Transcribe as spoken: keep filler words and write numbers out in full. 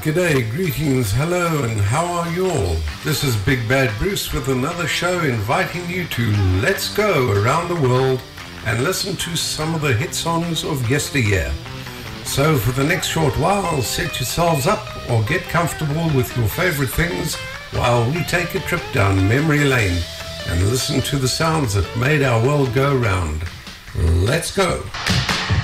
G'day, greetings, hello, and how are you all? This is Big Bad Bruce with another show inviting you to let's go around the world and listen to some of the hit songs of yesteryear. So for the next short while, set yourselves up or get comfortable with your favorite things while we take a trip down memory lane and listen to the sounds that made our world go round. Let's go.